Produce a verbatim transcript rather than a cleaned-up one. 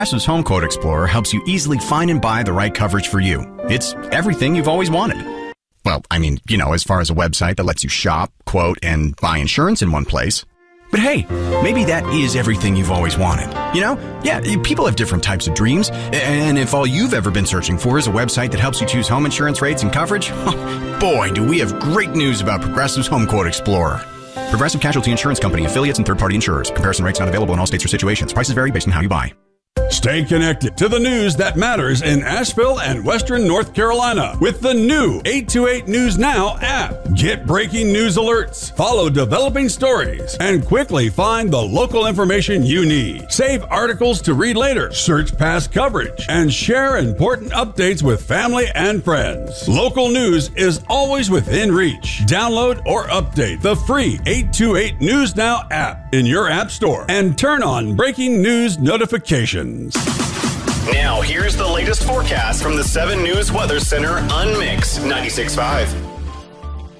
Progressive's Home Quote Explorer helps you easily find and buy the right coverage for you. It's everything you've always wanted. Well, I mean, you know, as far as a website that lets you shop, quote, and buy insurance in one place. But hey, maybe that is everything you've always wanted. You know? Yeah, people have different types of dreams. And if all you've ever been searching for is a website that helps you choose home insurance rates and coverage, boy, do we have great news about Progressive's Home Quote Explorer. Progressive Casualty Insurance Company, affiliates, and third-party insurers. Comparison rates not available in all states or situations. Prices vary based on how you buy. Stay connected to the news that matters in Asheville and Western North Carolina with the new eight two eight News Now app. Get breaking news alerts, follow developing stories, and quickly find the local information you need. Save articles to read later, search past coverage, and share important updates with family and friends. Local news is always within reach. Download or update the free eight two eight News Now app in your app store and turn on breaking news notifications. Now, here's the latest forecast from the seven News Weather Center on Mix ninety-six point five.